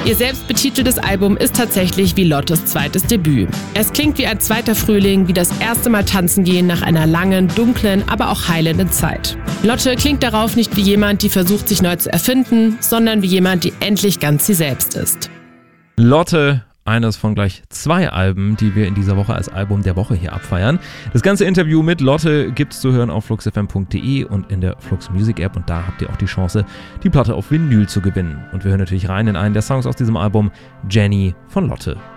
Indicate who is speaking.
Speaker 1: Ihr selbst betiteltes Album ist tatsächlich wie Lottes zweites Debüt. Es klingt wie ein zweiter Frühling, wie das erste Mal tanzen gehen nach einer langen, dunklen, aber auch heilenden Zeit. Lotte klingt darauf nicht wie jemand, die versucht, sich neu zu erfinden, sondern wie jemand, die endlich ganz sie selbst ist.
Speaker 2: Lotte, eines von gleich 2 Alben, die wir in dieser Woche als Album der Woche hier abfeiern. Das ganze Interview mit Lotte gibt's zu hören auf fluxfm.de und in der Flux Music App, und da habt ihr auch die Chance, die Platte auf Vinyl zu gewinnen. Und wir hören natürlich rein in einen der Songs aus diesem Album, Jenny von Lotte.